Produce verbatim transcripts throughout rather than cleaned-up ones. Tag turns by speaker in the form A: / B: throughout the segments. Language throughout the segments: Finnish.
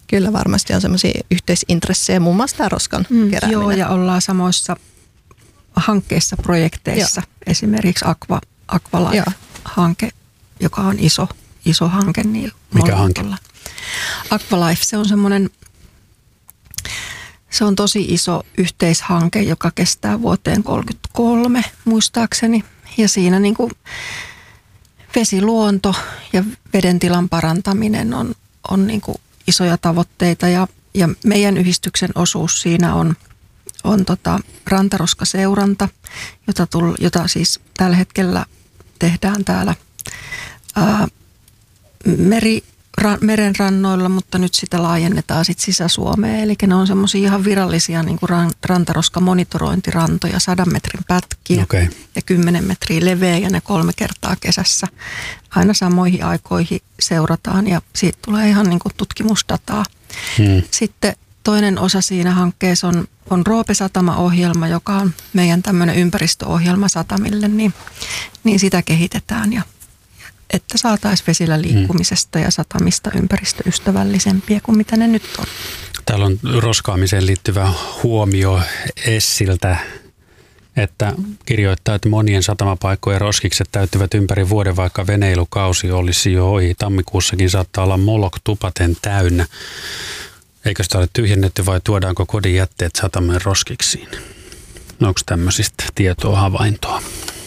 A: Kyllä varmasti on semmoisia yhteisintressejä, muun muassa tämä roskan
B: mm,
A: kerääminen.
B: Joo, ja ollaan samoissa hankkeissa, projekteissa. Joo. Esimerkiksi Aqua, Aqualife-hanke, joka on iso, iso hanke. Niin
C: Mikä hanke?
B: Aqualife, se on semmoinen, se on tosi iso yhteishanke, joka kestää vuoteen kolmekymmentäkolme muistaakseni. Ja siinä niin kuin vesiluonto ja vedentilan parantaminen on, on niin kuin isoja tavoitteita. Ja, ja meidän yhdistyksen osuus siinä on, on tota rantaroskaseuranta, jota, tull, jota siis tällä hetkellä tehdään täällä ää, meri, ra, merenrannoilla, mutta nyt sitä laajennetaan sit Sisä-Suomeen. Eli ne on semmoisia ihan virallisia niin kuin rantaroskamonitorointirantoja, sadan metrin pätkiä okay. ja kymmenen metriä leveä ja ne kolme kertaa kesässä. Aina samoihin aikoihin seurataan ja siitä tulee ihan niin kuin tutkimusdataa. Hmm. Sitten toinen osa siinä hankkeessa on, on Roope-satama-ohjelma, joka on meidän tämmöinen ympäristöohjelma satamille, niin, niin sitä kehitetään ja että saataisiin vesillä liikkumisesta ja satamista ympäristöystävällisempiä kuin mitä ne nyt on.
C: Täällä on roskaamiseen liittyvä huomio Essiltä, että kirjoittaa, että monien satamapaikkojen roskikset täyttyvät ympäri vuoden, vaikka veneilukausi olisi jo ohi. Tammikuussakin saattaa olla molok tupaten täynnä. Eikö sitä ole tyhjennetty vai tuodaanko kodin jätteet sataman roskiksiin? No, onko tämmöisistä tietoa, havaintoa?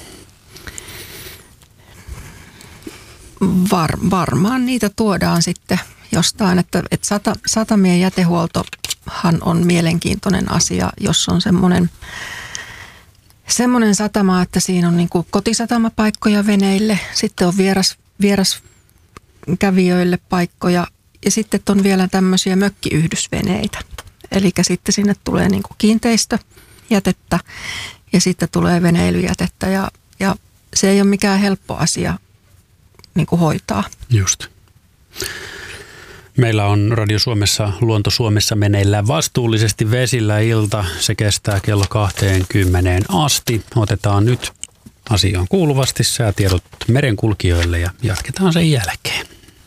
B: Var, varmaan niitä tuodaan sitten jostain, että, että sata, satamien jätehuoltohan on mielenkiintoinen asia, jos on semmoinen, semmoinen satama, että siinä on niin kuin kotisatamapaikkoja veneille, sitten on vieras, vieraskävijöille paikkoja ja sitten on vielä tämmöisiä mökkiyhdysveneitä. Eli sitten sinne tulee niin kuin kiinteistöjätettä ja sitten tulee veneilyjätettä ja, ja se ei ole mikään helppo asia niin kuin hoitaa.
C: Just. Meillä on Radio Suomessa, Luonto Suomessa meneillään vastuullisesti vesillä ilta. Se kestää kello kaksikymmentä asti. Otetaan nyt asiaan kuuluvasti säätiedot merenkulkijoille ja jatketaan sen jälkeen.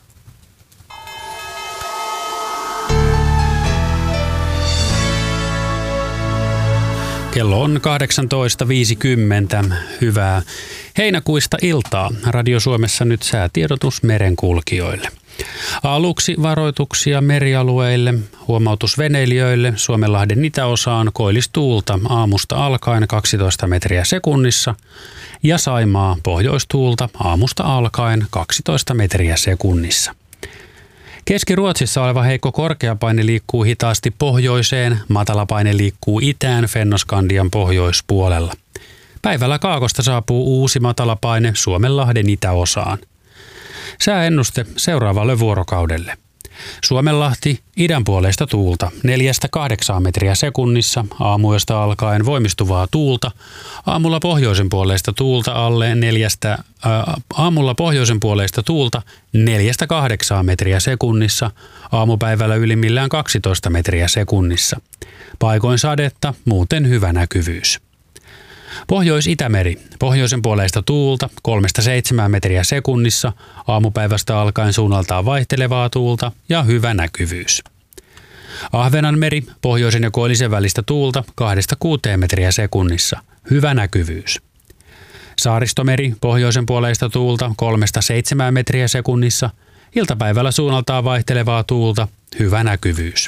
C: Kello on kahdeksantoista viisikymmentä. Hyvää heinäkuista iltaa. Radio Suomessa nyt säätiedotus merenkulkijoille. Aluksi varoituksia merialueille, huomautus veneilijöille Suomenlahden itäosaan koillistuulta aamusta alkaen kaksitoista metriä sekunnissa ja Saimaa pohjoistuulta aamusta alkaen kaksitoista metriä sekunnissa. Keski-Ruotsissa oleva heikko korkeapaine liikkuu hitaasti pohjoiseen, matalapaine liikkuu itään Fennoskandian pohjoispuolella. Päivällä Kaakosta saapuu uusi matalapaine Suomenlahden itäosaan. Sääennuste seuraavalle vuorokaudelle. Suomenlahti idänpuoleista tuulta neljästä kahdeksaan metriä sekunnissa, aamuyöstä alkaen voimistuvaa tuulta, aamulla pohjoisen puoleista tuulta alle neljästä, ää, aamulla pohjoisen puoleista tuulta neljästä kahdeksaan metriä sekunnissa, aamupäivällä ylimmillään kaksitoista metriä sekunnissa. Paikoin sadetta, muuten hyvä näkyvyys. Pohjois-Itämeri, pohjoisen puoleista tuulta kolmesta seitsemään metriä sekunnissa, aamupäivästä alkaen suunnaltaan vaihtelevaa tuulta ja hyvä näkyvyys. Ahvenanmeri, pohjoisen ja koillisen välistä tuulta kahdesta kuuteen metriä sekunnissa, hyvä näkyvyys. Saaristomeri, pohjoisen puoleista tuulta kolmesta seitsemään metriä sekunnissa, iltapäivällä suunnaltaan vaihtelevaa tuulta, hyvä näkyvyys.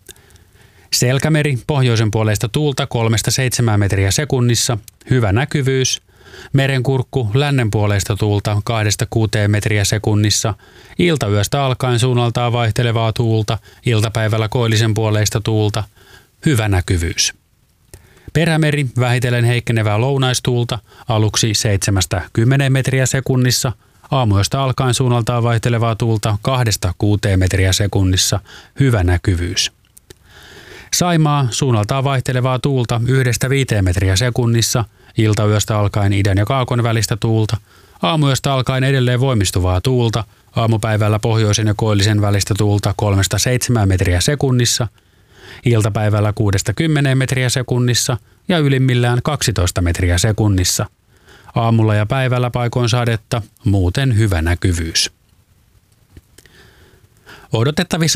C: Selkämeri, pohjoisen puoleista tuulta kolmesta seitsemään metriä sekunnissa, hyvä näkyvyys. Merenkurkku, lännen puoleista tuulta kahdesta kuuteen metriä sekunnissa, iltayöstä alkaen suunnaltaan vaihtelevaa tuulta, iltapäivällä koillisen puoleista tuulta, hyvä näkyvyys. Perämeri, vähitellen heikkenevää lounaistuulta, aluksi seitsemästä kymmeneen metriä sekunnissa, aamuyöstä alkaen suunnaltaan vaihtelevaa tuulta kahdesta kuuteen metriä sekunnissa, hyvä näkyvyys. Saimaa, suunnaltaan vaihtelevaa tuulta yhdestä viiteen metriä sekunnissa, iltayöstä alkaen idän ja kaakon välistä tuulta, aamuyöstä alkaen edelleen voimistuvaa tuulta, aamupäivällä pohjoisen ja koillisen välistä tuulta kolmesta seitsemään metriä sekunnissa, iltapäivällä kuudesta kymmeneen metriä sekunnissa ja ylimmillään kaksitoista metriä sekunnissa. Aamulla ja päivällä paikoin sadetta, muuten hyvä näkyvyys. Odotettavissa